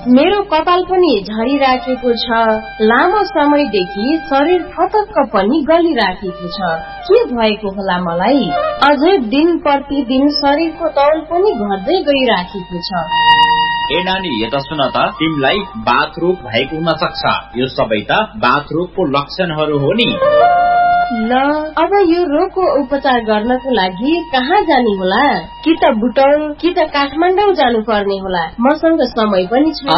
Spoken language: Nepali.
मेरो कपाल पनि झरिराखेको छ, लामो समयदेखि शरीर थतक्क पनि गलिराखेको छ। के भएको होला मलाई? अझै दिन प्रतिदिन शरीरको तौल पनि घट्दै गइराखेको छ। ए नानी, यता सुन त, तिमीलाई बाथरोग भएको हुन सक्छ। यो सबै त बाथरोगको लक्षणहरू हो नि। ल, अब यो रोगको उपचार गर्नको लागि कहाँ जाने होला? कि त बुटौल कि त काठमाडौँ जानु पर्ने होला। मसँग समय पनि छ।